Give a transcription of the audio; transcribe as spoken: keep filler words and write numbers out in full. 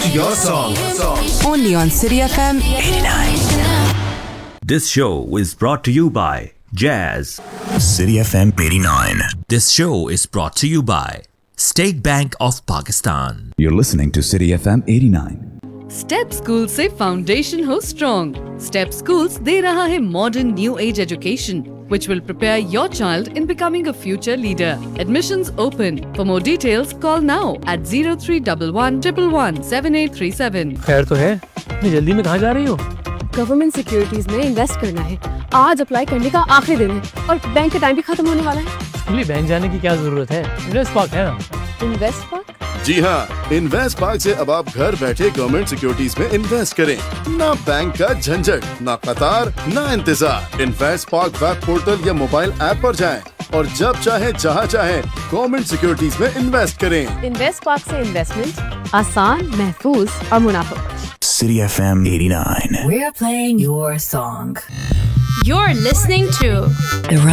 your song. Only on City F M eighty-nine. This show is brought to you by Jazz. City F M eighty-nine. This show is brought to you by State Bank of Pakistan. You're listening to City F M eighty-nine. Step school से foundation हो strong. Step schools दे रहा है modern new age education which will prepare your child in becoming a future leader. Admissions open. For more details, call now at zero three one one one one seven eight three seven. खैर तो है, इतनी जल्दी में कहाँ जा रही हो? गवर्नमेंट सिक्योरिटीज में इन्वेस्ट करना है। आज अप्लाई करने का आखिरी दिन है और बैंक का टाइम भी खत्म होने वाला है। इसके लिए बैंक जाने की क्या जरूरत है? इन्वेस्ट पार्क है ना? Invest park? जी हाँ, इन्वेस्ट पार्क से अब आप घर बैठे गवर्नमेंट सिक्योरिटीज में इन्वेस्ट करें। ना बैंक का झंझट, ना कतार, ना इंतजार। इन्वेस्ट पार्क वेब पोर्टल या मोबाइल ऐप पर जाएं और जब चाहे जहाँ चाहे गवर्नमेंट सिक्योरिटीज में इन्वेस्ट करें। इन्वेस्ट पार्क से इन्वेस्टमेंट आसान, महफूज और मुनाफा। City F M eighty-nine. We're playing your song. You're listening to The